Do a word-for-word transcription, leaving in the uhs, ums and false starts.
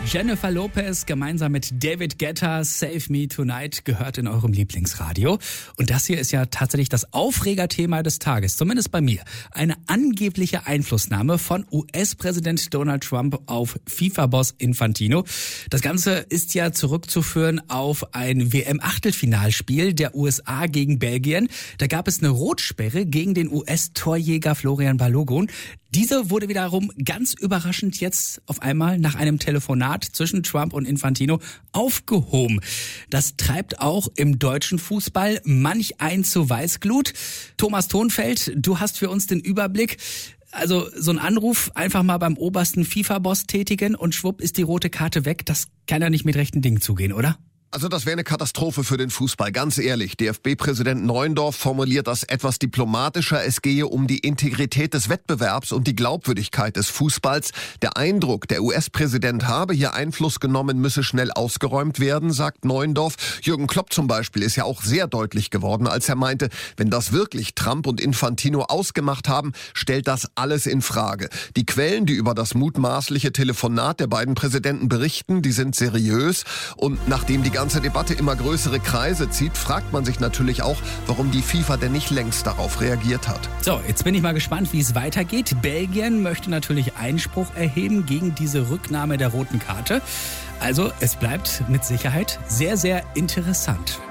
Jennifer Lopez gemeinsam mit David Guetta, Save Me Tonight, gehört in eurem Lieblingsradio. Und das hier ist ja tatsächlich das Aufregerthema des Tages, zumindest bei mir. Eine angebliche Einflussnahme von U S-Präsident Donald Trump auf FIFA-Boss Infantino. Das Ganze ist ja zurückzuführen auf ein W M-Achtelfinalspiel der U S A gegen Belgien. Da gab es eine Rotsperre gegen den U S-Torjäger Florian Balogun. Diese wurde wiederum ganz überraschend jetzt auf einmal nach einem Telefonat zwischen Trump und Infantino aufgehoben. Das treibt auch im deutschen Fußball manch ein zu Weißglut. Thomas Thonfeld, du hast für uns den Überblick. Also so ein Anruf einfach mal beim obersten FIFA-Boss tätigen und schwupp ist die rote Karte weg. Das kann ja nicht mit rechten Dingen zugehen, oder? Also das wäre eine Katastrophe für den Fußball, ganz ehrlich. D F B-Präsident Neuendorf formuliert das etwas diplomatischer. Es gehe um die Integrität des Wettbewerbs und die Glaubwürdigkeit des Fußballs. Der Eindruck, der U S-Präsident habe hier Einfluss genommen, müsse schnell ausgeräumt werden, sagt Neuendorf. Jürgen Klopp zum Beispiel ist ja auch sehr deutlich geworden, als er meinte, wenn das wirklich Trump und Infantino ausgemacht haben, stellt das alles in Frage. Die Quellen, die über das mutmaßliche Telefonat der beiden Präsidenten berichten, die sind seriös. Und nachdem die ganze Debatte immer größere Kreise zieht, fragt man sich natürlich auch, warum die FIFA denn nicht längst darauf reagiert hat. So, jetzt bin ich mal gespannt, wie es weitergeht. Belgien möchte natürlich Einspruch erheben gegen diese Rücknahme der roten Karte. Also, es bleibt mit Sicherheit sehr, sehr interessant.